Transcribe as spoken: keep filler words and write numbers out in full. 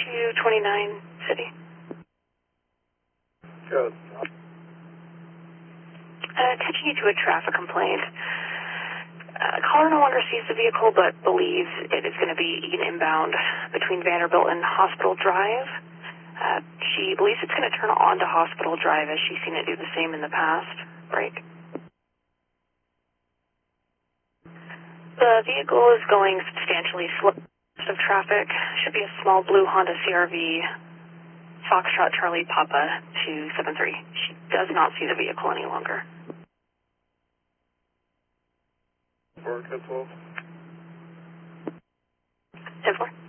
two twenty-nine City. Good. Uh, attention you to a traffic complaint. Uh, caller no longer sees the vehicle but believes it is going to be an inbound between Vanderbilt and Hospital Drive. Uh, she believes it's going to turn onto Hospital Drive as she's seen it do the same in the past. Break. The vehicle is going substantially slow of traffic. Should be a small blue Honda C R V, Foxtrot Charlie Papa two seven three. She does not see the vehicle any longer. Four, twelve. ten four.